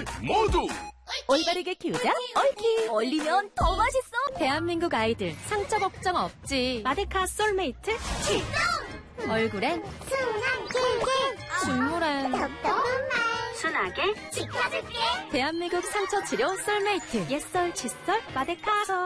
모두 올바르게 키우자 얽히. 얼리면 더 맛있어. 대한민국 아이들 상처 걱정 없지. 마데카 솔메이트 출동. 얼굴엔 순한 캔캔 식물엔 똑똑한 말 순하게 지켜줄게. 대한민국 상처 치료 솔메이트. 옛설 칫솔 마데카.